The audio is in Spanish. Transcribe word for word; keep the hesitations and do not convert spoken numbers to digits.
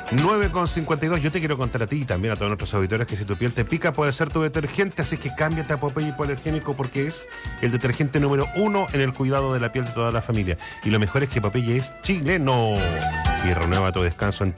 nueve con cincuenta y dos. Yo te quiero contar a ti y también a todos nuestros auditores que si tu piel te pica puede ser tu detergente, así que cámbiate a Popeye Hipoalergénico porque es el detergente número uno en el cuidado de la piel de toda la familia. Y lo mejor es que Popeye es chileno y renueva tu descanso en